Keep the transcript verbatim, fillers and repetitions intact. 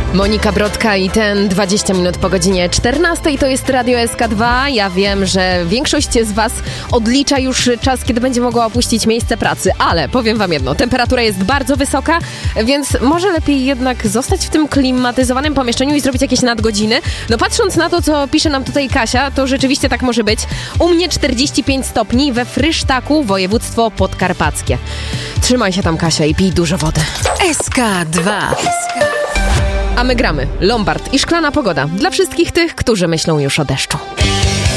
Monika Brodka i ten dwadzieścia minut po godzinie czternastej to jest Radio S K dwa. Ja wiem, że większość z was odlicza już czas, kiedy będzie mogła opuścić miejsce pracy, ale powiem wam jedno, temperatura jest bardzo wysoka, więc może lepiej jednak zostać w tym klimatyzowanym pomieszczeniu i zrobić jakieś nadgodziny. No patrząc na to, co pisze nam tutaj Kasia, to rzeczywiście tak może być. U mnie czterdzieści pięć stopni we Frysztaku, województwo podkarpackie. Trzymaj się tam, Kasia, i pij dużo wody. S K dwa. A my gramy Lombard i Szklana Pogoda dla wszystkich tych, którzy myślą już o deszczu.